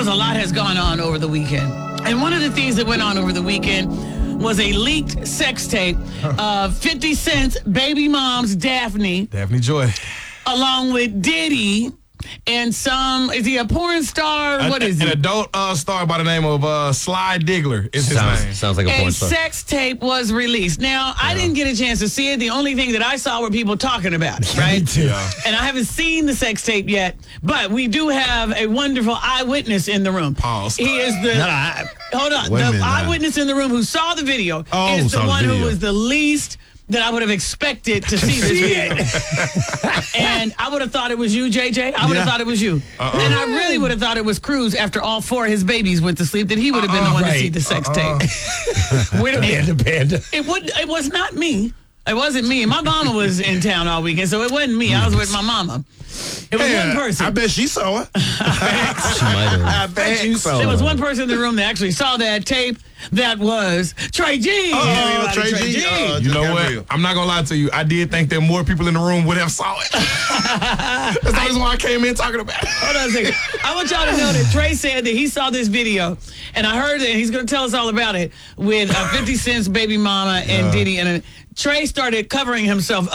knows a lot has gone on over the weekend. And one of the things that went on over the weekend was a leaked sex tape of 50 Cent's baby mom's Daphne Joy. along with Diddy and is he a porn star? What is he? An adult star by the name of Sly Diggler is his name. Sounds like a porn A star. sex tape was released. Now, I didn't get a chance to see it. The only thing that I saw were people talking about it, right? Me too. Yeah. And I haven't seen the sex tape yet, but we do have a wonderful eyewitness in the room. Pause. He is the... Hold on. Wait a The minute now. eyewitness in the room who saw the video Oh, is saw the the one who video. was the least that I would have expected to see this video. And I would have thought it was you, JJ. I would have thought it was you. And I really would have thought it was Cruz after all 4 of his babies went to sleep, that he would have been the one to see the sex tape. Wait a minute. Panda. It was not me. It wasn't me. My mama was in town all weekend, so it wasn't me. I was with my mama. It was one person. I bet she saw it. She might have. I bet you saw it. There was one person in the room that actually saw that tape. That was Trey G. Everybody, Trey G. You know Just got what? real. I'm not gonna lie to you. I did think that more people in the room would have saw it. That's the reason why I came in talking about it. Hold on a second. I want y'all to know that Trey said that he saw this video, and I heard it, and he's going to tell us all about it, with 50 Cent's baby mama and Diddy. And Trey started covering himself